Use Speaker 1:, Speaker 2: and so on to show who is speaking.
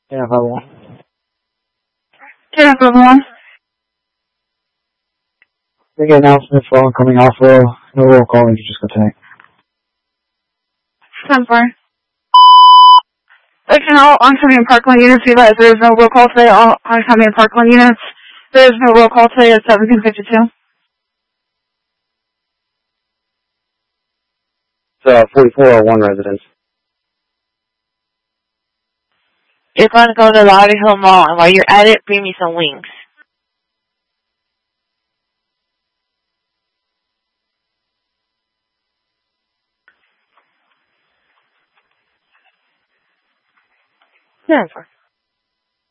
Speaker 1: Yeah, if I want.
Speaker 2: Yeah, everyone.
Speaker 1: Big announcement for oncoming off-roll. No roll call, you just go tonight.
Speaker 2: 10-4. Attention all oncoming Parkland units, realize there is no roll call today. All oncoming Parkland units, there is no roll call today at 1752.
Speaker 1: 4401 residents.
Speaker 3: You're going to go to Lauderhill Mall, and while you're at it, bring me some wings. Yeah,